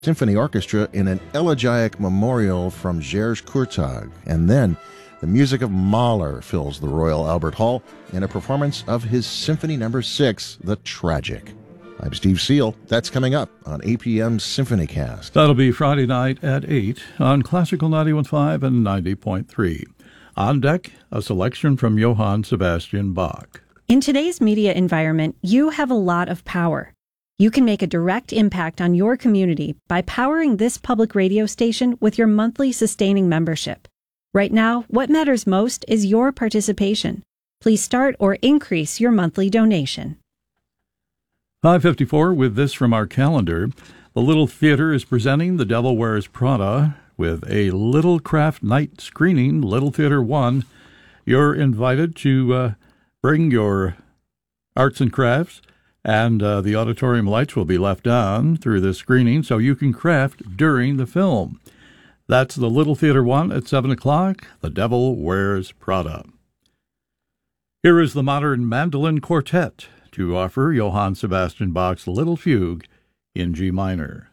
Symphony Orchestra in an elegiac memorial from Gers Kurtag. And then the music of Mahler fills the Royal Albert Hall in a performance of his Symphony No. 6, The Tragic. I'm Steve Seal. That's coming up on APM's SymphonyCast. That'll be Friday night at 8 on Classical 91.5 and 90.3. On deck, a selection from Johann Sebastian Bach. In today's media environment, you have a lot of power. You can make a direct impact on your community by powering this public radio station with your monthly sustaining membership. Right now, what matters most is your participation. Please start or increase your monthly donation. 5:54 with this from our calendar. The Little Theater is presenting The Devil Wears Prada with a Little Craft Night screening, Little Theater 1. You're invited to bring your arts and crafts, and the auditorium lights will be left on through this screening so you can craft during the film. That's the Little Theater 1 at 7 o'clock, The Devil Wears Prada. Here is the Modern Mandolin Quartet to offer Johann Sebastian Bach's Little Fugue in G minor.